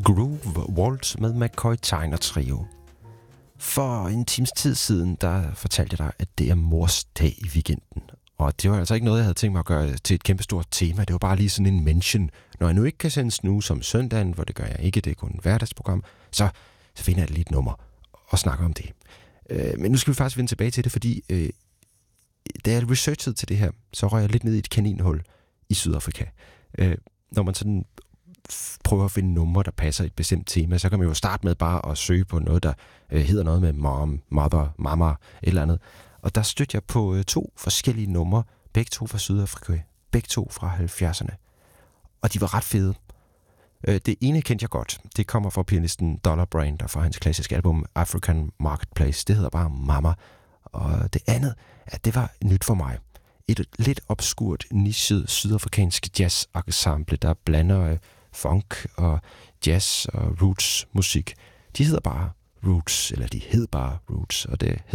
Groove Waltz med McCoy Tyner Trio. For en times tid siden, der fortalte jeg dig, at det er mors dag i weekenden. Og det var altså ikke noget, jeg havde tænkt mig at gøre til et kæmpestort tema. Det var bare lige sådan en mention. Når jeg nu ikke kan sende Snooze om søndagen, hvor det gør jeg ikke, det er kun et hverdagsprogram, så finder jeg lige et nummer og snakker om det. Men nu skal vi faktisk vende tilbage til det, fordi da jeg researchede til det her, så røg jeg lidt ned i et kaninhul i Sydafrika. Når man sådan prøver at finde numre, der passer et bestemt tema, så kan man jo starte med bare at søge på noget, der hedder noget med mom, mother, mama, et eller andet. Og der stødte jeg på 2 forskellige numre, begge 2 fra Sydafrika, begge 2 fra 70'erne. Og de var ret fede. Det ene kendte jeg godt. Det kommer fra pianisten Dollar Brand og fra hans klassiske album African Marketplace. Det hedder bare Mama. Og det andet, det var nyt for mig. Et lidt obskurt, nichet sydafrikansk jazz-ensemble, der blander funk og jazz og roots musik. De hedder bare Roots, eller de hed bare Roots, og det